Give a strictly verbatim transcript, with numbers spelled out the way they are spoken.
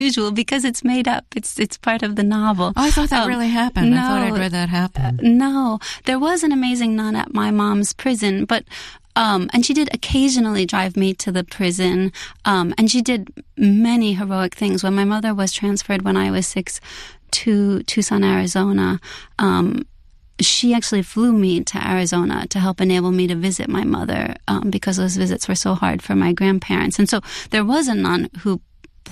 usual because it's made up. It's it's part of the novel. Oh, I thought that um, really happened. No, I thought I'd read that happen. Uh, no. There was an amazing nun at my mom's prison, but um, and she did occasionally drive me to the prison, um, and she did many heroic things. When my mother was transferred when I was six to Tucson, Arizona, um, she actually flew me to Arizona to help enable me to visit my mother um, because those visits were so hard for my grandparents. And so there was a nun who